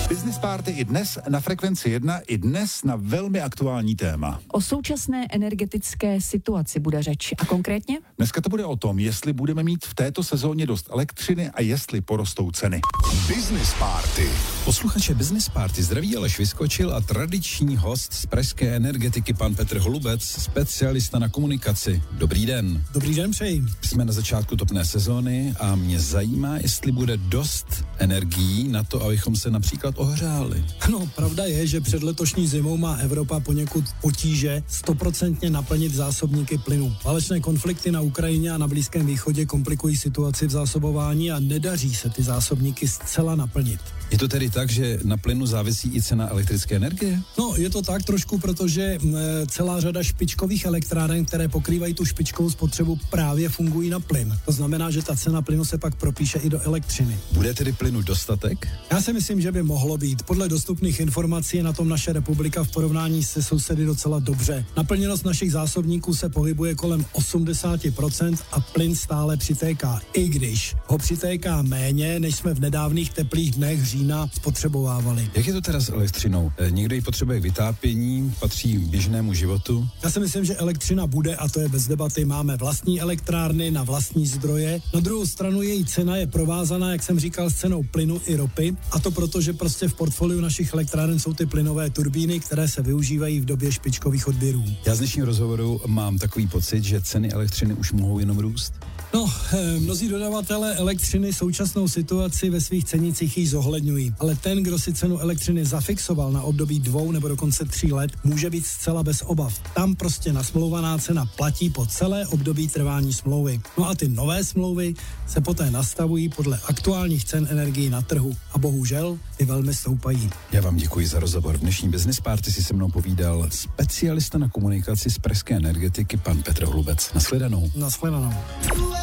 Business Party i dnes na Frekvenci 1, i dnes na velmi aktuální téma. O současné energetické situaci bude řeč. A konkrétně? Dneska to bude o tom, jestli budeme mít v této sezóně dost elektřiny a jestli porostou ceny. Business Party. Posluchače Business Party zdraví Aleš Vyskočil a tradiční host z pražské energetiky pan Petr Holubec, specialista na komunikaci. Dobrý den. Dobrý den, přeji. Jsme na začátku topné sezóny a mě zajímá, jestli bude dost energií na to, abychom se například ohřáli. No, pravda je, že před letošní zimou má Evropa poněkud potíže 100% naplnit zásobníky plynu. Válečné konflikty na Ukrajině a na Blízkém východě komplikují situaci v zásobování a nedaří se ty zásobníky zcela naplnit. Je to tedy tak, že na plynu závisí i cena elektrické energie? No, je to tak trošku, protože celá řada špičkových elektráren, které pokrývají tu špičkovou spotřebu, právě fungují na plyn. To znamená, že ta cena plynu se pak propíše i do elektřiny. Bude tedy plynu dostatek? Já si myslím, že by mohlo být. Podle dostupných informací je na tom naše republika v porovnání se sousedy docela dobře. Naplněnost našich zásobníků se pohybuje kolem 80% a plyn stále přitéká. I když ho přitéká méně, než jsme v nedávných teplých dnech října spotřebovávali. Jak je to teda s elektřinou? Někdo ji potřebuje vytápění, patří běžnému životu? Já si myslím, že elektřina bude, a to je bez debaty. Máme vlastní elektrárny na vlastní zdroje. Na druhou stranu její cena je provázaná, jak jsem říkal, s cenou plynu i ropy. A to proto, že prostě v portfoliu našich elektráren jsou ty plynové turbíny, které se využívají v době špičkových odběrů. Já z dnešního rozhovoru mám takový pocit, že ceny elektřiny už mohou jenom růst. No, mnozí dodavatelé elektřiny současnou situaci ve svých cenících již zohledňují, ale ten, kdo si cenu elektřiny zafixoval na období 2 nebo dokonce 3 let, může být zcela bez obav. Tam prostě nasmlouvaná cena platí po celé období trvání smlouvy. No a ty nové smlouvy se poté nastavují podle aktuálních cen energií na trhu a bohužel ty velmi stoupají. Já vám děkuji za rozhovor. V dnešní Business Party si se mnou povídal specialista na komunikaci z pražské energetiky pan Petr Holubec. Nashledanou. Nashledanou.